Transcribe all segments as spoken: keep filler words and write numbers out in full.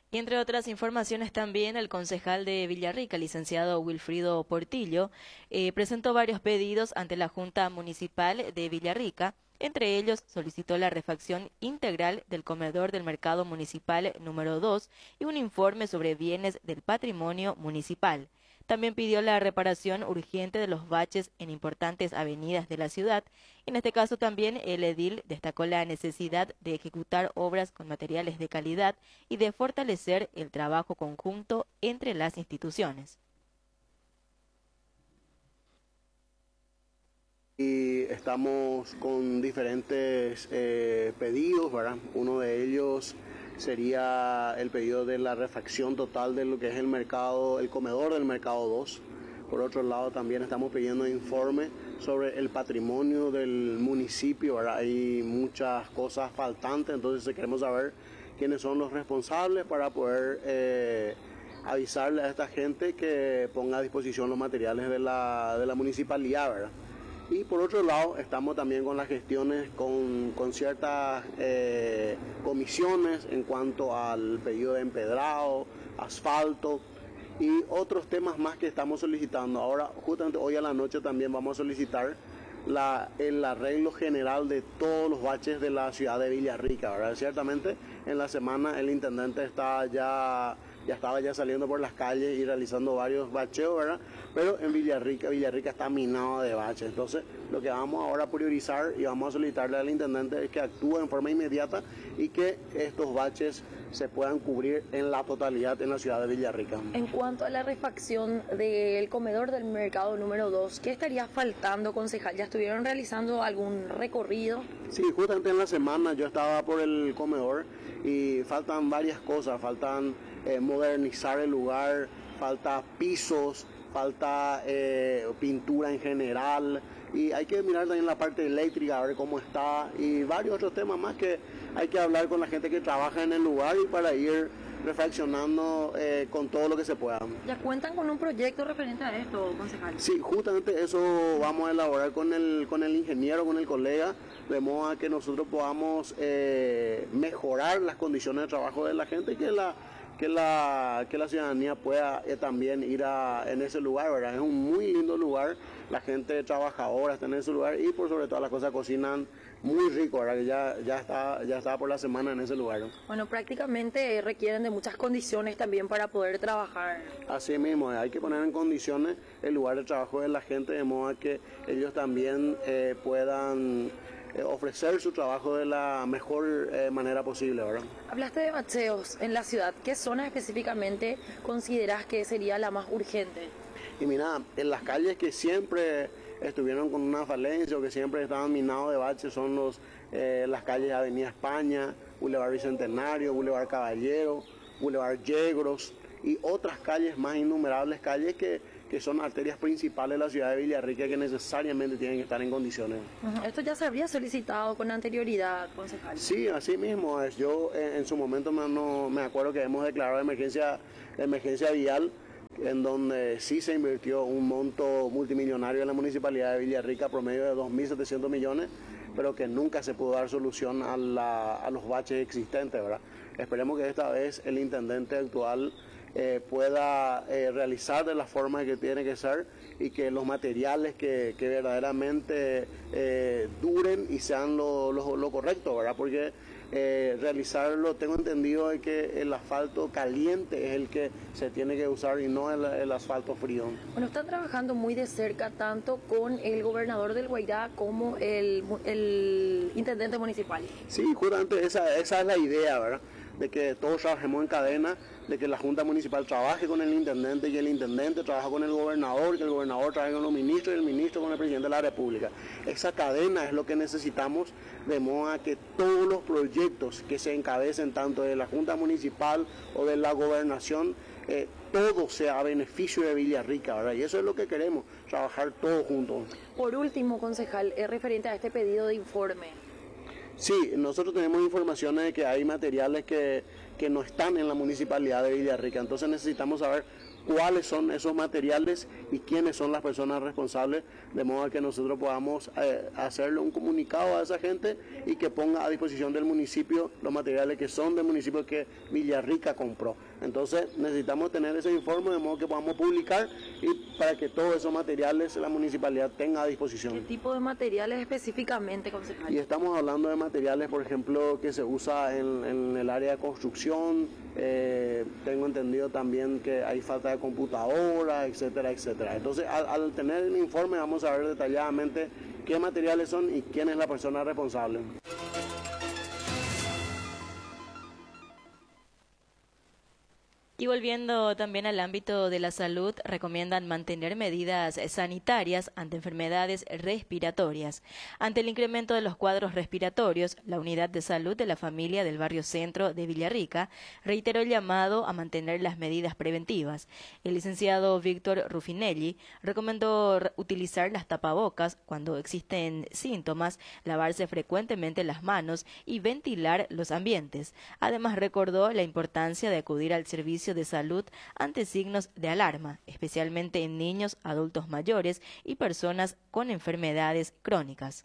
Y entre otras informaciones también, el concejal de Villarrica, licenciado Wilfrido Portillo, eh, presentó varios pedidos ante la Junta Municipal de Villarrica. Entre ellos, solicitó la refacción integral del comedor del mercado municipal número dos y un informe sobre bienes del patrimonio municipal. También pidió la reparación urgente de los baches en importantes avenidas de la ciudad. En este caso también el edil destacó la necesidad de ejecutar obras con materiales de calidad y de fortalecer el trabajo conjunto entre las instituciones. Y estamos con diferentes eh, pedidos, ¿verdad? Uno de ellos sería el pedido de la refacción total de lo que es el mercado, el comedor del mercado dos. Por otro lado, también estamos pidiendo informe sobre el patrimonio del municipio, ¿verdad? Hay muchas cosas faltantes, entonces queremos saber quiénes son los responsables para poder eh, avisarle a esta gente que ponga a disposición los materiales de la, de la municipalidad, ¿verdad? Y por otro lado, estamos también con las gestiones con, con ciertas eh, comisiones en cuanto al pedido de empedrado, asfalto y otros temas más que estamos solicitando. Ahora, justamente hoy a la noche también vamos a solicitar la, el arreglo general de todos los baches de la ciudad de Villarrica, ¿verdad? Ciertamente en la semana el intendente está ya... ya estaba ya saliendo por las calles y realizando varios bacheos, ¿verdad? Pero en Villarrica, Villarrica está minado de baches. Entonces, lo que vamos ahora a priorizar y vamos a solicitarle al intendente es que actúe en forma inmediata y que estos baches se puedan cubrir en la totalidad en la ciudad de Villarrica. En cuanto a la refacción del comedor del mercado número dos, ¿qué estaría faltando, concejal? ¿Ya estuvieron realizando algún recorrido? Sí, justamente en la semana yo estaba por el comedor y faltan varias cosas, faltan eh, modernizar el lugar, falta pisos, falta eh, pintura en general y hay que mirar también la parte eléctrica, a ver cómo está y varios otros temas más que hay que hablar con la gente que trabaja en el lugar y para ir reflexionando eh, con todo lo que se pueda. ¿Ya cuentan con un proyecto referente a esto, concejal? Sí, justamente eso vamos a elaborar con el, con el ingeniero, con el colega, de modo a que nosotros podamos eh, mejorar las condiciones de trabajo de la gente y que la, que la, que la ciudadanía pueda eh, también ir a, en ese lugar, ¿verdad? Es un muy lindo lugar, la gente trabajadora está en ese lugar y por sobre todas las cosas cocinan muy rico, ¿verdad? Que ya, ya, está, ya está por la semana en ese lugar, ¿no? Bueno, prácticamente requieren de muchas condiciones también para poder trabajar. Así mismo, hay que poner en condiciones el lugar de trabajo de la gente de modo a que ellos también eh, puedan eh, ofrecer su trabajo de la mejor eh, manera posible, ¿verdad? Hablaste de bacheos en la ciudad. ¿Qué zona específicamente consideras que sería la más urgente? Y mira, en las calles que siempre estuvieron con una falencia o que siempre estaban minados de baches son los, eh, las calles Avenida España, Boulevard Bicentenario, Boulevard Caballero, Boulevard Yegros y otras calles más innumerables calles que, que son arterias principales de la ciudad de Villarrica que necesariamente tienen que estar en condiciones. Uh-huh. ¿Esto ya se habría solicitado con anterioridad, concejal? Sí, así mismo es. Yo en, en su momento me, no, me acuerdo que hemos declarado emergencia, emergencia vial, en donde sí se invirtió un monto multimillonario en la municipalidad de Villarrica, promedio de dos mil setecientos millones, pero que nunca se pudo dar solución a, la, a los baches existentes, ¿verdad? Esperemos que esta vez el intendente actual eh, pueda eh, realizar de la forma que tiene que ser y que los materiales que, que verdaderamente eh, duren y sean lo, lo, lo correcto, ¿verdad? Porque Eh, realizarlo, tengo entendido de que el asfalto caliente es el que se tiene que usar y no el, el asfalto frío. Bueno, están trabajando muy de cerca tanto con el gobernador del Guairá como el, el intendente municipal. Sí, justamente esa, esa es la idea, ¿verdad? De que todos trabajemos en cadena, de que la Junta Municipal trabaje con el intendente y el intendente trabaje con el gobernador, que el gobernador trabaje con los ministros y el ministro con el presidente de la República. Esa cadena es lo que necesitamos, de modo a que todos los proyectos que se encabecen tanto de la Junta Municipal o de la Gobernación, eh, todo sea a beneficio de Villarrica, ¿verdad? Y eso es lo que queremos, trabajar todos juntos. Por último, concejal, es referente a este pedido de informe. Sí, nosotros tenemos informaciones de que hay materiales que, que no están en la municipalidad de Villarrica, entonces necesitamos saber cuáles son esos materiales y quiénes son las personas responsables, de modo que nosotros podamos eh, hacerle un comunicado a esa gente y que ponga a disposición del municipio los materiales que son del municipio que Villarrica compró. Entonces necesitamos tener ese informe de modo que podamos publicar y para que todos esos materiales la municipalidad tenga a disposición. ¿Qué tipo de materiales específicamente, concejal? Y estamos hablando de materiales, por ejemplo, que se usa en, en el área de construcción, eh, tengo entendido también que hay falta de computadora, etcétera, etcétera. Entonces, al, al tener el informe vamos a ver detalladamente qué materiales son y quién es la persona responsable. Y volviendo también al ámbito de la salud, recomiendan mantener medidas sanitarias ante enfermedades respiratorias. Ante el incremento de los cuadros respiratorios, la Unidad de Salud de la Familia del Barrio Centro de Villarrica reiteró el llamado a mantener las medidas preventivas. El licenciado Víctor Rufinelli recomendó utilizar las tapabocas cuando existen síntomas, lavarse frecuentemente las manos y ventilar los ambientes. Además, recordó la importancia de acudir al servicio de salud ante signos de alarma, especialmente en niños, adultos mayores y personas con enfermedades crónicas.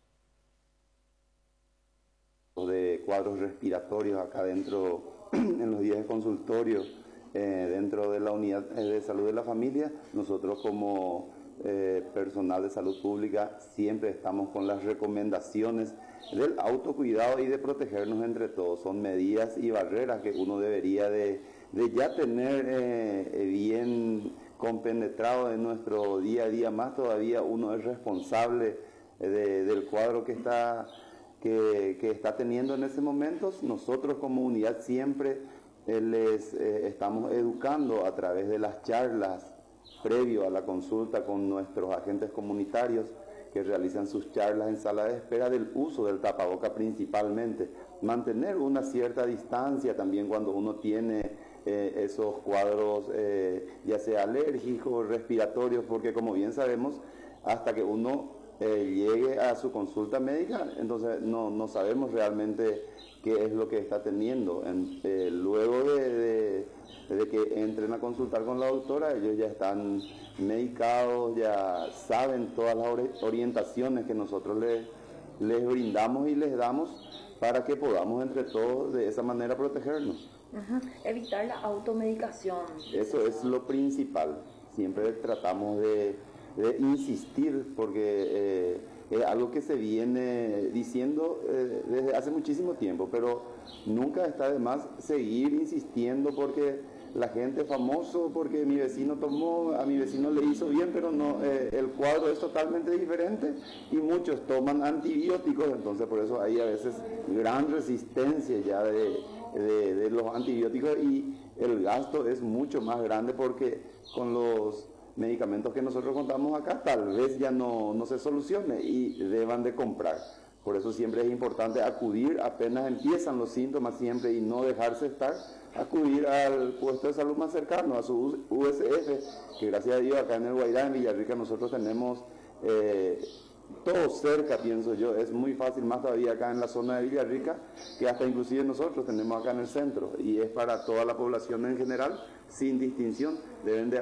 De cuadros respiratorios acá dentro, en los días de consultorio, eh, dentro de la unidad de salud de la familia, nosotros como eh, personal de salud pública siempre estamos con las recomendaciones del autocuidado y de protegernos entre todos. Son medidas y barreras que uno debería de de ya tener eh, bien compenetrado en nuestro día a día. Más todavía uno es responsable de, del cuadro que está, que, que está teniendo en ese momento. Nosotros como unidad siempre eh, les eh, estamos educando a través de las charlas previo a la consulta con nuestros agentes comunitarios que realizan sus charlas en sala de espera del uso del tapaboca principalmente. Mantener una cierta distancia también cuando uno tiene Eh, esos cuadros eh, ya sea alérgicos, respiratorios, porque como bien sabemos, hasta que uno eh, llegue a su consulta médica, entonces no, no sabemos realmente qué es lo que está teniendo. En, eh, luego de, de, de que entren a consultar con la doctora, ellos ya están medicados, ya saben todas las orientaciones que nosotros les, les brindamos y les damos para que podamos entre todos de esa manera protegernos. Uh-huh. Evitar la automedicación. Eso es lo principal. Siempre tratamos de, de insistir porque eh, es algo que se viene diciendo eh, desde hace muchísimo tiempo, pero nunca está de más seguir insistiendo porque la gente famoso, porque mi vecino tomó, a mi vecino le hizo bien, pero no, eh, el cuadro es totalmente diferente y muchos toman antibióticos, entonces por eso hay a veces gran resistencia ya de De, de los antibióticos y el gasto es mucho más grande porque con los medicamentos que nosotros contamos acá tal vez ya no, no se solucione y deban de comprar. Por eso siempre es importante acudir apenas empiezan los síntomas siempre y no dejarse estar, acudir al puesto de salud más cercano, a su U S F, que gracias a Dios acá en el Guairá, en Villarrica, nosotros tenemos eh, todo cerca, pienso yo. Es muy fácil, más todavía acá en la zona de Villarrica, que hasta inclusive nosotros tenemos acá en el centro, y es para toda la población en general, sin distinción. Deben de